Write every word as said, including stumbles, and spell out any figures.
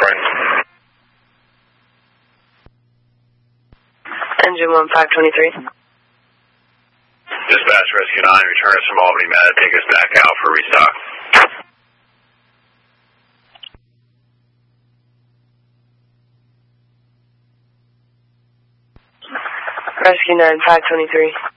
Engine one five twenty-three. Dispatch Rescue nine, return us from Albany, Med. Take us back out for restock. Rescue nine five twenty-three.